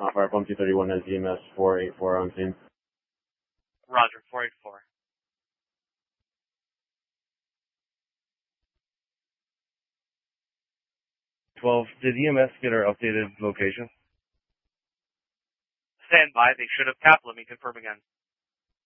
Fire Pump 231 has EMS 484 on scene. Roger, 484. 12, did EMS get our updated location? Stand by, they should have. Cap, let me confirm again.